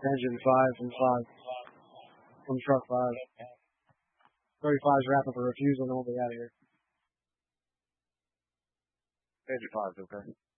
Engine 5 from 5. From truck 5. 35's wrapping for refusal, and we'll be out of here. Engine 5's okay.